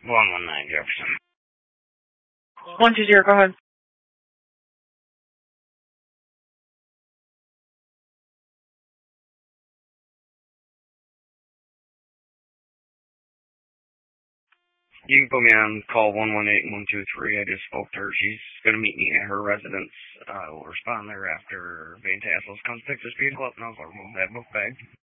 119 Jefferson. 120, go ahead. You can put me on call 118-123. I just spoke to her. She's going to meet me at her residence. We'll respond there after Van Tassels comes pick this vehicle up, and I'll remove that book bag.